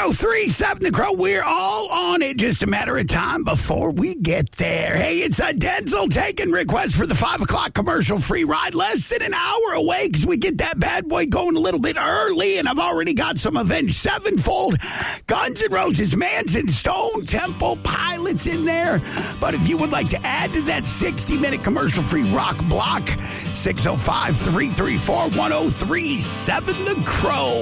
1037 The Crow. We're all on it. Just a matter of time before we get there. Hey, it's a Denzel taking requests for the 5 o'clock commercial-free ride. Less than an hour away because we get that bad boy going a little bit early, and I've already got some Avenged Sevenfold, Guns N' Roses, Manson, Stone Temple Pilots in there. But if you would like to add to that 60-minute commercial-free rock block, 605-334-1037 The Crow.